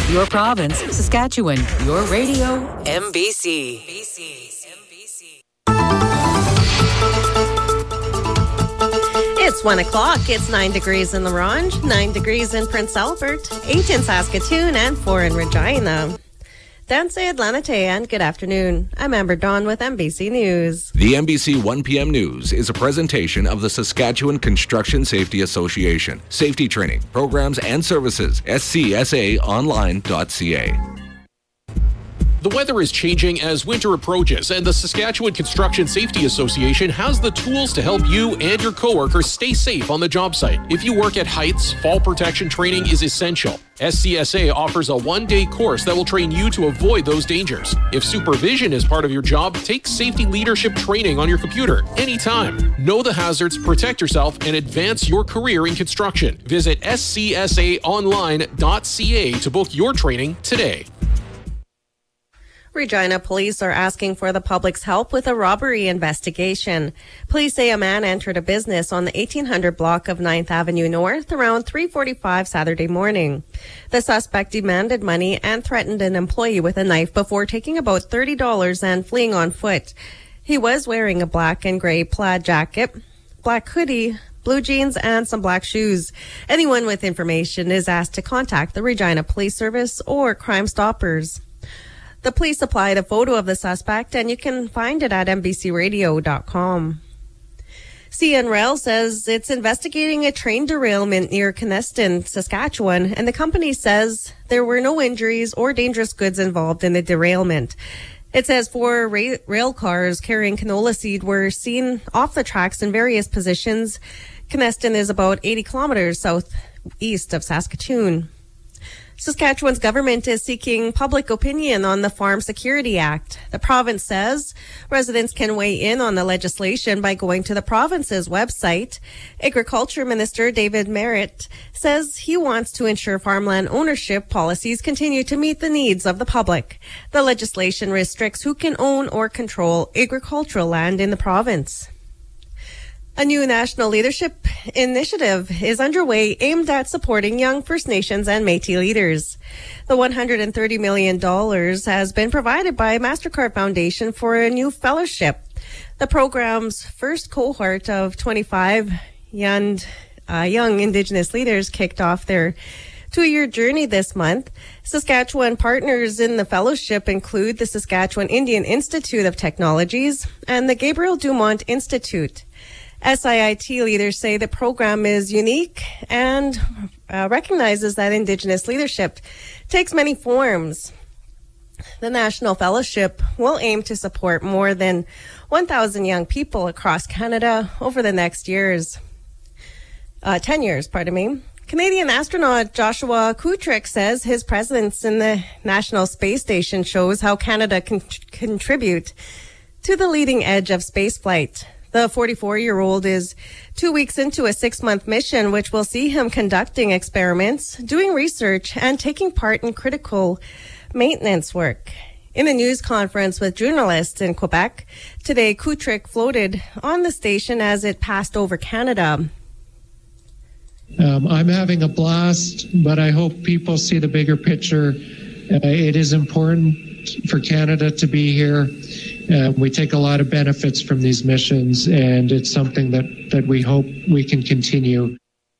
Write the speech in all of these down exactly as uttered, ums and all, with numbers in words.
your province, Saskatchewan, your radio, M B C. It's one o'clock. It's nine degrees in La Ronge, nine degrees in Prince Albert, eight in Saskatoon, and four in Regina. Danse Atlanite, and good afternoon. I'm Amber Dawn with M B C News. The M B C one p.m. News is a presentation of the Saskatchewan Construction Safety Association. Safety training, programs, and services. S C S A online dot c a. The weather is changing as winter approaches, and the Saskatchewan Construction Safety Association has the tools to help you and your coworkers stay safe on the job site. If you work at heights, fall protection training is essential. S C S A offers a one-day course that will train you to avoid those dangers. If supervision is part of your job, take safety leadership training on your computer anytime. Know the hazards, protect yourself, and advance your career in construction. Visit S C S A online dot c a to book your training today. Regina police are asking for the public's help with a robbery investigation. Police say a man entered a business on the eighteen hundred block of ninth Avenue North around three forty-five Saturday morning. The suspect demanded money and threatened an employee with a knife before taking about thirty dollars and fleeing on foot. He was wearing a black and gray plaid jacket, black hoodie, blue jeans, and some black shoes. Anyone with information is asked to contact the Regina Police Service or Crime Stoppers. The police supplied a photo of the suspect, and you can find it at m b c radio dot com. C N Rail says it's investigating a train derailment near Kineston, Saskatchewan, and the company says there were no injuries or dangerous goods involved in the derailment. It says four ra- rail cars carrying canola seed were seen off the tracks in various positions. Kineston is about eighty kilometers southeast of Saskatoon. Saskatchewan's government is seeking public opinion on the Farm Security Act. The province says residents can weigh in on the legislation by going to the province's website. Agriculture Minister David Merritt says he wants to ensure farmland ownership policies continue to meet the needs of the public. The legislation restricts who can own or control agricultural land in the province. A new national leadership initiative is underway aimed at supporting young First Nations and Métis leaders. The one hundred thirty million dollars has been provided by MasterCard Foundation for a new fellowship. The program's first cohort of twenty-five young, uh, young Indigenous leaders kicked off their two-year journey this month. Saskatchewan partners in the fellowship include the Saskatchewan Indian Institute of Technologies and the Gabriel Dumont Institute. S I I T leaders say the program is unique and uh, recognizes that Indigenous leadership takes many forms. The National Fellowship will aim to support more than one thousand young people across Canada over the next years. Uh, ten years, pardon me. Canadian astronaut Joshua Kutrick says his presence in the National Space Station shows how Canada can contribute to the leading edge of spaceflight. The forty-four-year-old is two weeks into a six-month mission, which will see him conducting experiments, doing research, and taking part in critical maintenance work. In a news conference with journalists in Quebec, today Kutrick floated on the station as it passed over Canada. Um, I'm having a blast, but I hope people see the bigger picture. Uh, it is important for Canada to be here. Uh, we take a lot of benefits from these missions, and it's something that, that we hope we can continue.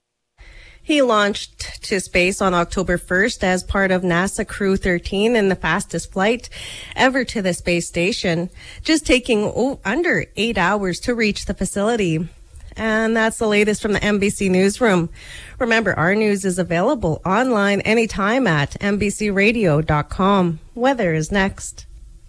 He launched to space on October first as part of NASA Crew thirteen in the fastest flight ever to the space station, just taking oh, under eight hours to reach the facility. And that's the latest from the M B C Newsroom. Remember, our news is available online anytime at m b c radio dot com. Weather is next.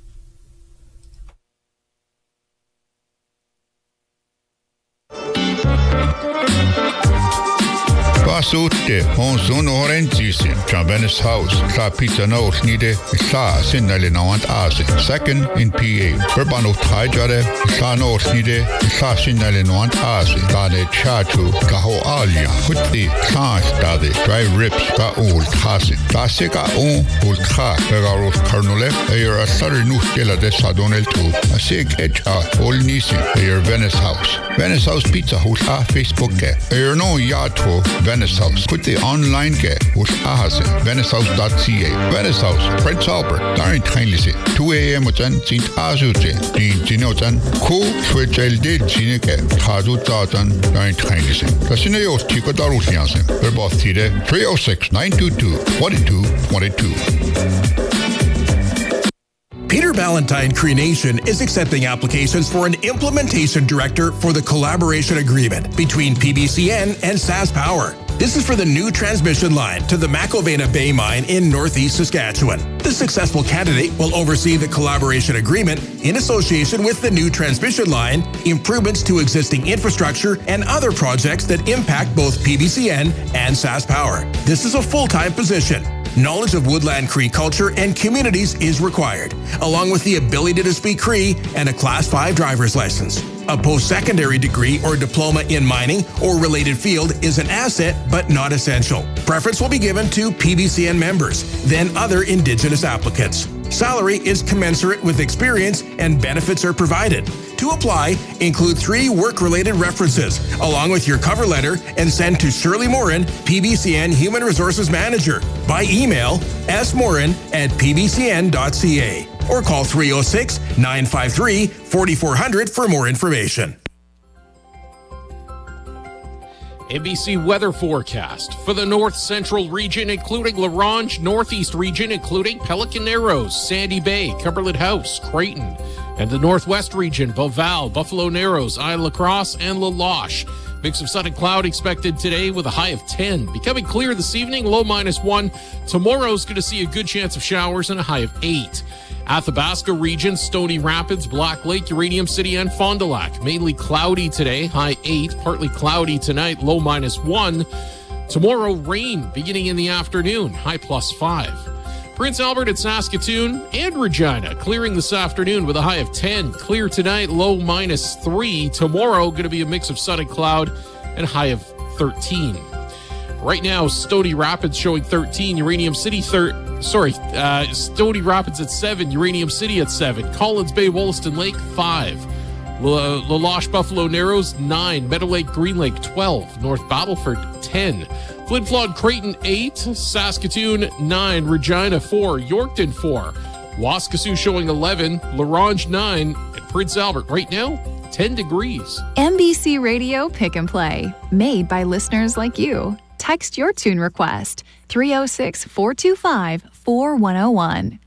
Suutte on sun orangesin Travenis House Sa pizza no snide Sa sinnali nawant aasi second in P A Urbano Taijare Sa no snide Sa sinnali nawant aasi Dane chatu Kaho alia Kutti Sa stade Dry rips Ka ul tasi Dase ka on ul tha Begaros Karnule Eyer a sari nuhtela de Sadonel tu A sig echa ol nisi Eyer Venice House Venice House Pizza House a Facebook Eyer no yato Venice Venice House. Put the online ke us ahasin venice house dot c a. Venice House, Prince Albert, Darren Kindly, two a.m. utan Saint Azute, Dean Dinotan, Ko Switchel did Sineke, Hazu Tatan, Darren Kindly. Casino Tico Darusiansen, Verboth Tide, three oh six, nine two two, one two two two. Peter Ballantyne Cree Nation is accepting applications for an implementation director for the collaboration agreement between P B C N and SaskPower. This is for the new transmission line to the McIlvena Bay Mine in northeast Saskatchewan. The successful candidate will oversee the collaboration agreement in association with the new transmission line, improvements to existing infrastructure, and other projects that impact both P B C N and SaskPower. This is a full-time position. Knowledge of Woodland Cree culture and communities is required, along with the ability to speak Cree and a Class five driver's license. A post-secondary degree or diploma in mining or related field is an asset but not essential. Preference will be given to P B C N members, then other Indigenous applicants. Salary is commensurate with experience and benefits are provided. To apply, include three work-related references, along with your cover letter, and send to Shirley Morin, P B C N Human Resources Manager, by email s morin at p b c n dot c a or call three oh six, nine five three, four four zero zero for more information. N B C weather forecast for the north central region, including La Ronge, northeast region, including Pelican Narrows, Sandy Bay, Cumberland House, Creighton, and the northwest region, Beauval, Buffalo Narrows, Isle La Crosse, and La Loche. Mix of sun and cloud expected today with a high of ten. Becoming clear this evening, low minus one. Tomorrow's going to see a good chance of showers and a high of eight. Athabasca region, Stony Rapids, Black Lake, Uranium City, and Fond du Lac. Mainly cloudy today, high eight. Partly cloudy tonight, low minus one. Tomorrow, rain beginning in the afternoon, high plus five. Prince Albert and Saskatoon and Regina clearing this afternoon with a high of ten. Clear tonight, low minus three. Tomorrow, going to be a mix of sun and cloud and high of thirteen. Right now, Stony Rapids showing thirteen, Uranium City, thir- sorry, uh, Stony Rapids at seven, Uranium City at seven, Collins Bay, Wollaston Lake, five, La, La Loche, Buffalo Narrows, nine, Meadow Lake, Green Lake, twelve, North Battleford, ten, Flin Flon, Creighton, eight, Saskatoon, nine, Regina, four, Yorkton, four, Waskesiu showing eleven, La Ronge, nine, and Prince Albert right now, ten degrees. N B C Radio Pick and Play, made by listeners like you. Text your tune request, three oh six, four two five, four one oh one.